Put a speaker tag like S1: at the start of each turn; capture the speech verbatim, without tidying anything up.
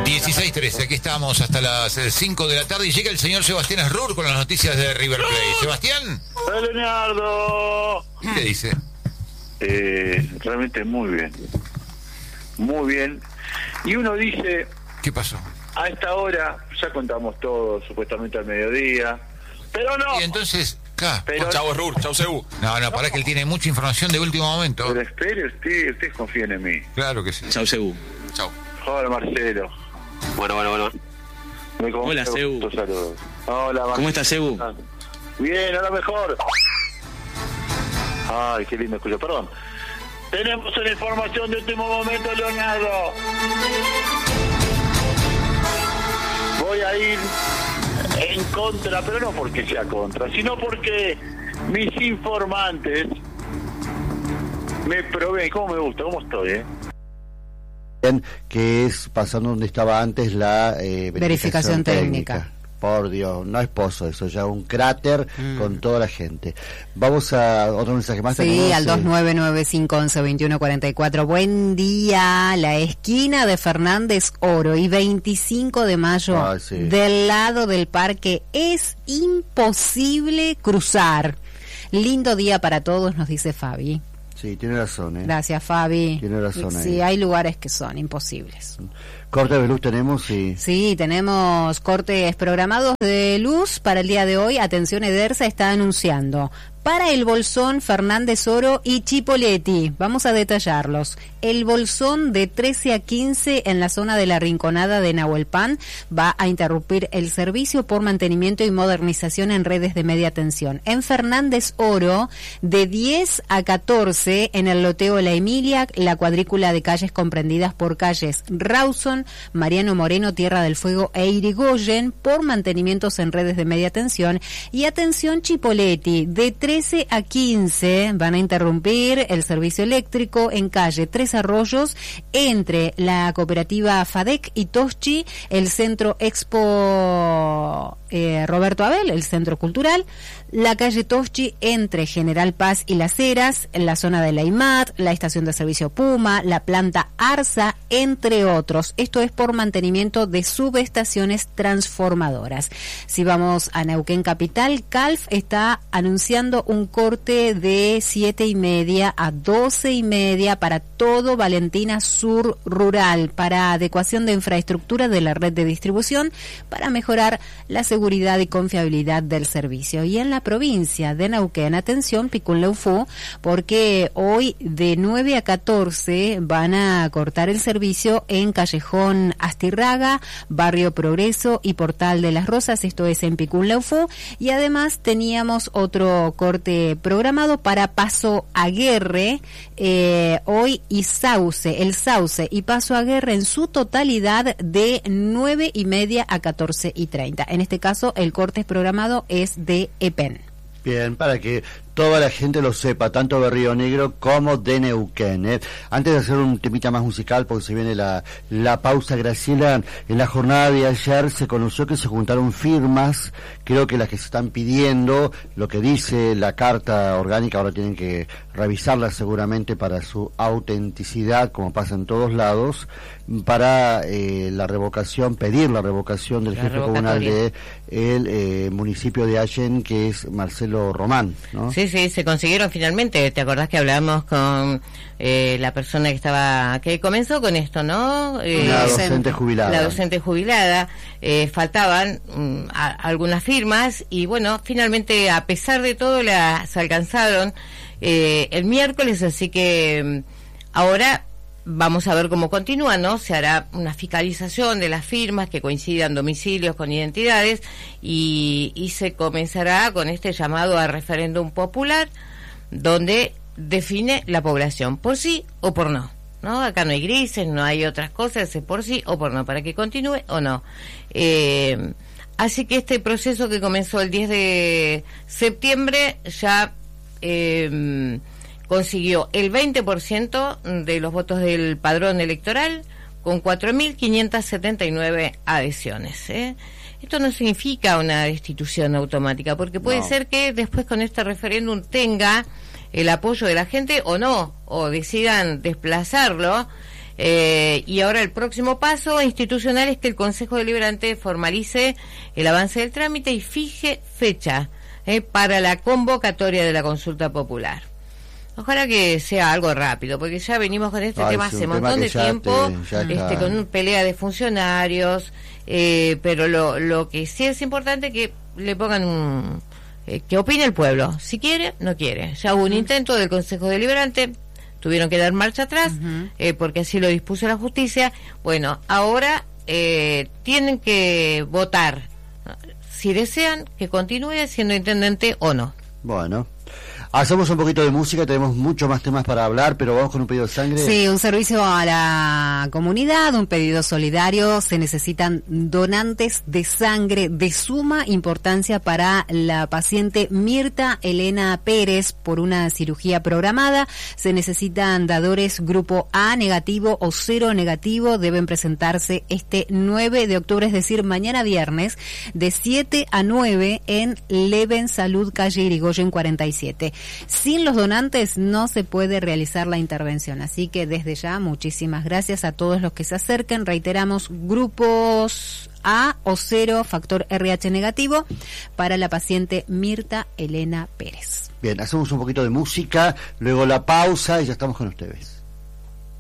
S1: dieciséis trece, aquí estamos hasta las cinco de la tarde y llega el señor Sebastián Asrur con las noticias de River Plate. Sebastián.
S2: ¡Hola, Leonardo!
S1: ¿Qué dice?
S2: Eh, realmente muy bien. Muy bien. Y uno dice...
S1: ¿Qué pasó?
S2: A esta hora ya contamos todo, supuestamente al mediodía. Pero no.
S1: Y entonces... Acá.
S2: Pero,
S3: chau, Asrur, chau, Sebu.
S1: No, no, pará que él tiene mucha información de último momento.
S2: Pero espere, usted, ustedes confíen en mí.
S1: Claro que sí.
S3: Chau, Sebu. Chau.
S2: Hola, Marcelo.
S3: Bueno, bueno, bueno.
S2: Me
S3: Hola, Sebu.
S2: Saludos. Hola, Marcelo.
S3: ¿Cómo estás, Sebu?
S2: Bien, ahora mejor. Ay, qué lindo escucho, perdón. Tenemos una información de último momento, Leonardo. Voy a ir en contra, pero no porque sea contra, sino porque mis informantes me proveen. ¿Cómo me gusta? ¿Cómo estoy, eh?
S4: Que es pasando donde estaba antes la eh, verificación,
S5: verificación técnica.
S4: técnica. Por Dios, no es pozo eso, ya un cráter
S5: mm.
S4: con toda la gente. Vamos a otro mensaje más.
S5: Sí, al dos nueve nueve cinco once veintiuno cuarenta y cuatro. Buen día, la esquina de Fernández Oro y veinticinco de mayo,
S4: ah, sí.
S5: del lado del parque, es imposible cruzar. Lindo día para todos, nos dice Fabi.
S4: Sí, tiene razón, ¿eh?
S5: Gracias, Fabi.
S4: Tiene razón ahí.
S5: Sí, hay lugares que son imposibles.
S4: Corte de luz tenemos, sí.
S5: Sí, tenemos cortes programados de luz para el día de hoy. Atención, Edersa está anunciando para el Bolsón, Fernández Oro y Chipoleti. Vamos a detallarlos. El Bolsón de trece a quince en la zona de la Rinconada de Nahuelpan va a interrumpir el servicio por mantenimiento y modernización en redes de media tensión. En Fernández Oro, de diez a catorce en el loteo La Emilia, la cuadrícula de calles comprendidas por calles Rawson, Mariano Moreno, Tierra del Fuego e Irigoyen por mantenimientos en redes de media tensión. Y atención, Chipoleti, de trece a quince van a interrumpir el servicio eléctrico en calle Tres Arroyos entre la cooperativa FADEC y Toschi, el centro Expo eh, Roberto Abel, el centro cultural, la calle Toschi entre General Paz y Las Heras, en la zona de la I M A T, la estación de servicio Puma, la planta Arza, entre otros. Esto es por mantenimiento de subestaciones transformadoras. Si vamos a Neuquén Capital, Calf está anunciando un corte de siete y media a doce y media para todo Valentina Sur Rural, para adecuación de infraestructura de la red de distribución, para mejorar la seguridad y confiabilidad del servicio. Y en la provincia de Neuquén, atención, Picunleufú, porque hoy de nueve a catorce van a cortar el servicio en Callejón Astirraga, Barrio Progreso y Portal de las Rosas, esto es en Picunleufú, y además teníamos otro corte programado para Paso Aguerre, eh, hoy y Sauce, el Sauce y Paso Aguerre en su totalidad de nueve y media a catorce y treinta. En este caso, el corte programado es de EPEN.
S4: Bien, para que toda la gente lo sepa, tanto de Río Negro como de Neuquén, ¿eh? Antes de hacer un temita más musical, porque se viene la, la pausa, Graciela, en la jornada de ayer se conoció que se juntaron firmas, creo que las que se están pidiendo, lo que dice la carta orgánica, ahora tienen que revisarla seguramente para su autenticidad, como pasa en todos lados, para eh, la revocación, pedir la revocación del la jefe comunal de el eh, municipio de Allen, que es Marcelo Román, ¿no?
S6: Sí, sí, se consiguieron finalmente. ¿Te acordás que hablábamos con eh, la persona que estaba, que comenzó con esto, ¿no? Eh,
S4: la docente jubilada.
S6: La docente jubilada. Eh, faltaban um, a, algunas firmas y bueno, finalmente, a pesar de todo, las alcanzaron eh, el miércoles, así que ahora vamos a ver cómo continúa, ¿no? Se hará una fiscalización de las firmas que coincidan domicilios con identidades y, y se comenzará con este llamado a referéndum popular donde define la población por sí o por no, ¿no? Acá no hay grises, no hay otras cosas, es por sí o por no, para que continúe o no. Eh, así que este proceso que comenzó el diez de septiembre ya Eh, consiguió el veinte por ciento de los votos del padrón electoral con cuatro mil quinientas setenta y nueve adhesiones. ¿eh? Esto no significa una destitución automática, porque puede no. ser que después con este referéndum tenga el apoyo de la gente o no, o decidan desplazarlo Eh, y ahora el próximo paso institucional es que el Consejo Deliberante formalice el avance del trámite y fije fecha eh, para la convocatoria de la consulta popular. Ojalá que sea algo rápido, porque ya venimos con este
S4: Ay,
S6: tema
S4: sí,
S6: hace
S4: un
S6: un montón
S4: tema
S6: de
S4: que ya
S6: tiempo,
S4: te- ya
S6: este,
S4: está.
S6: con una pelea de funcionarios, eh, pero lo, lo que sí es importante que le pongan un... eh, que opine el pueblo, si quiere, no quiere. Ya hubo un intento del Consejo Deliberante, tuvieron que dar marcha atrás,
S5: Ujú.
S6: eh, porque así lo dispuso la justicia. Bueno, ahora eh, tienen que votar si desean que continúe siendo intendente o no.
S4: Bueno, hacemos un poquito de música, tenemos muchos más temas para hablar, pero vamos con un pedido de sangre.
S5: Sí, un servicio a la comunidad, un pedido solidario. Se necesitan donantes de sangre de suma importancia para la paciente Mirta Elena Pérez por una cirugía programada. Se necesitan dadores grupo A negativo o cero negativo. Deben presentarse este nueve de octubre, es decir, mañana viernes, de siete a nueve en Leven Salud, calle Irigoyen cuarenta y siete. Sin los donantes no se puede realizar la intervención, así que desde ya muchísimas gracias a todos los que se acerquen. Reiteramos, grupos A o cero, factor R H negativo para la paciente Mirta Elena Pérez.
S4: Bien, hacemos un poquito de música, luego la pausa y ya estamos con ustedes.